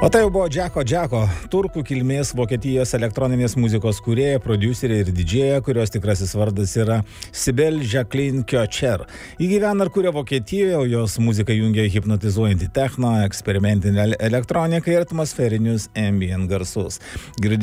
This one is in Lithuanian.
O tai jau buvo Džeko, turkų kilmės Vokietijos elektroninės muzikos kūrėja, prodiuserė ir didžėja, kurios tikrasis vardas yra Sibel Jacqueline Köcher. Ji gyvena ir kuria Vokietijoje, o jos muzika jungia hipnotizuojantį techno, eksperimentinę elektroniką ir atmosferinius ambient garsus.